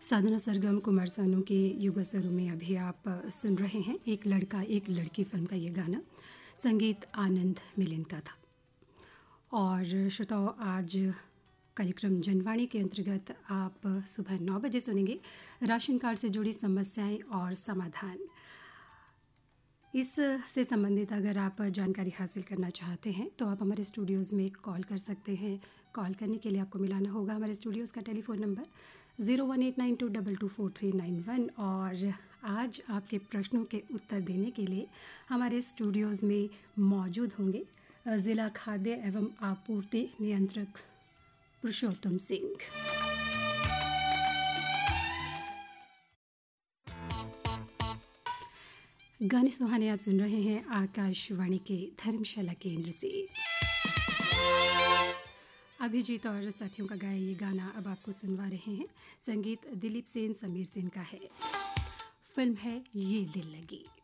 साधना सरगम कुमार सानू के युगल स्वरों में अभी आप सुन रहे हैं एक लड़का एक लड़की फिल्म का ये गाना। संगीत आनंद मिलिन का था। और श्रोताओं, आज कार्यक्रम जनवाणी के अंतर्गत आप सुबह 9 बजे सुनेंगे राशन कार्ड से जुड़ी समस्याएं और समाधान। इससे संबंधित अगर आप जानकारी हासिल करना चाहते हैं तो आप हमारे स्टूडियोज़ में कॉल कर सकते हैं। कॉल करने के लिए आपको मिलाना होगा हमारे स्टूडियोज़ का टेलीफोन नंबर 01892224391। और आज आपके प्रश्नों के उत्तर देने के लिए हमारे स्टूडियोज़ में मौजूद होंगे ज़िला खाद्य एवं आपूर्ति नियंत्रक पुरुषोत्तम सिंह। गाने सुहाने आप सुन रहे हैं आकाशवाणी के धर्मशाला केंद्र से। अभिजीत और साथियों का गाया ये गाना अब आपको सुनवा रहे हैं। संगीत दिलीप सेन समीर सेन का है। फिल्म है ये दिल लगी।